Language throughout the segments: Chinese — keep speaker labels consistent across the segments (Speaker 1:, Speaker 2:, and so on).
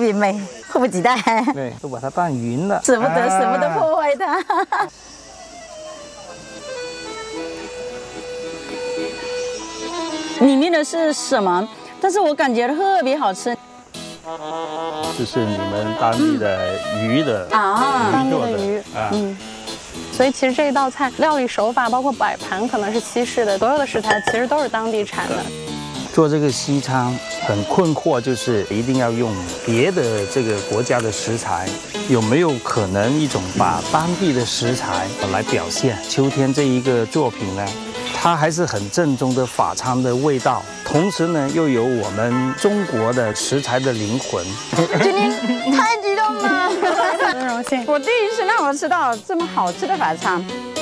Speaker 1: 别美，迫不及待。
Speaker 2: 对，都把它拌匀了，
Speaker 1: 舍不得破坏它。里面的是什么？但是我感觉特别好吃。
Speaker 2: 这是你们当地的鱼的
Speaker 3: 当地
Speaker 2: 做
Speaker 3: 的鱼所以其实这一道菜料理手法包括摆盘可能是西式的，所有的食材其实都是当地产的。
Speaker 2: 做这个西餐很困惑，就是一定要用别的这个国家的食材，有没有可能一种把当地的食材来表现？秋天这一个作品呢，它还是很正宗的法餐的味道，同时呢又有我们中国的食材的灵魂。
Speaker 1: 今天太激动了，
Speaker 3: 很荣幸。
Speaker 1: 我第一次让我吃到这么好吃的法餐，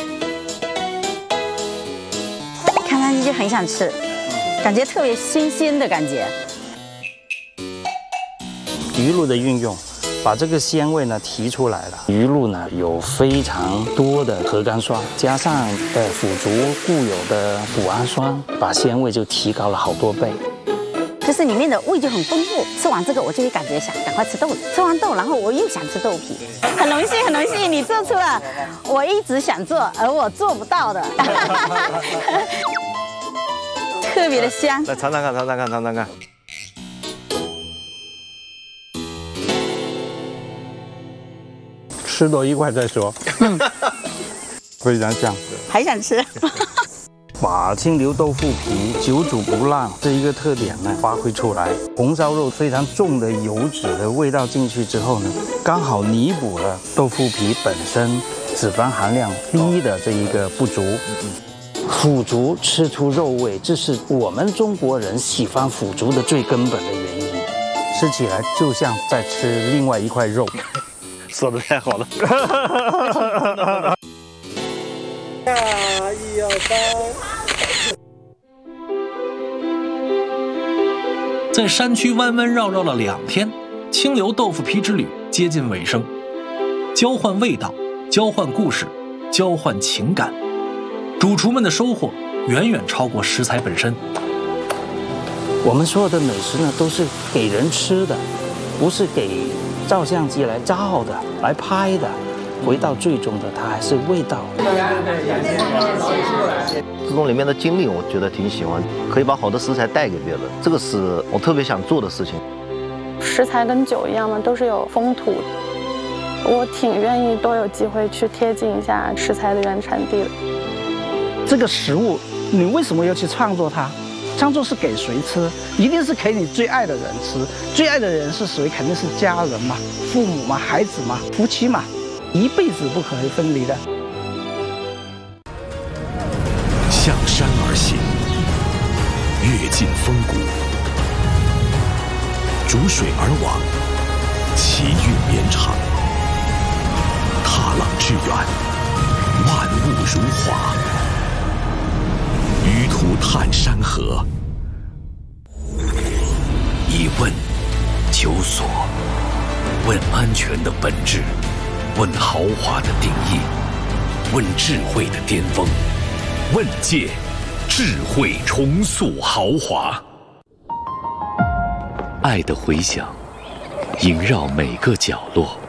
Speaker 1: 看上去就很想吃。感觉特别新鲜的感觉。
Speaker 2: 鱼露的运用，把这个鲜味呢提出来了。鱼露呢有非常多的核苷酸，加上腐竹固有的谷氨酸，把鲜味就提高了好多倍。
Speaker 1: 就是里面的味就很丰富，吃完这个我就会感觉想赶快吃豆子，吃完豆然后我又想吃豆皮。很荣幸你做出了我一直想做而我做不到的。特别的香，
Speaker 4: 来尝看。
Speaker 2: 吃多一块再说。非常香，
Speaker 1: 还想吃。
Speaker 2: 把清流豆腐皮久煮不烂这一个特点呢发挥出来，红烧肉非常重的油脂的味道进去之后呢，刚好弥补了豆腐皮本身脂肪含量低的这一个不足。腐竹吃出肉味，这是我们中国人喜欢腐竹的最根本的原因。吃起来就像在吃另外一块肉。
Speaker 4: 说的太好了。1、2、3。
Speaker 5: 在山区弯弯绕绕了2天，清流豆腐皮之旅接近尾声。交换味道，交换故事，交换情感。主厨们的收获远远超过食材本身。
Speaker 2: 我们所有的美食呢，都是给人吃的，不是给照相机来照的、来拍的。回到最终的，它还是味道。
Speaker 4: 这种里面的经历，我觉得挺喜欢，可以把好的食材带给别人，这个是我特别想做的事情。
Speaker 3: 食材跟酒一样嘛，都是有风土。我挺愿意多有机会去贴近一下食材的原产地的。
Speaker 6: 这个食物，你为什么要去创作它？创作是给谁吃？一定是给你最爱的人吃。最爱的人是谁？肯定是家人嘛，父母嘛，孩子嘛，夫妻嘛，一辈子不可分离的。
Speaker 7: 向山而行，跃进峰谷，逐水而往，奇韵绵长，踏浪致远，万物如画。舆图探山河，以问求索，问安全的本质，问豪华的定义，问智慧的巅峰，问界智慧重塑豪华。爱的回响萦绕每个角落。